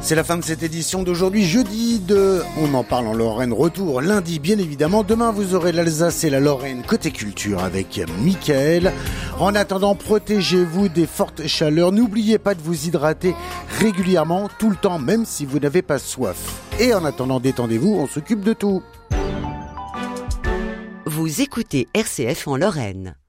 C'est la fin de cette édition d'aujourd'hui, jeudi de On en parle en Lorraine, retour lundi bien évidemment. Demain vous aurez l'Alsace et la Lorraine côté culture avec Mickaël. En attendant, protégez-vous des fortes chaleurs. N'oubliez pas de vous hydrater régulièrement, tout le temps, même si vous n'avez pas soif. Et en attendant, détendez-vous, on s'occupe de tout. Vous écoutez RCF en Lorraine.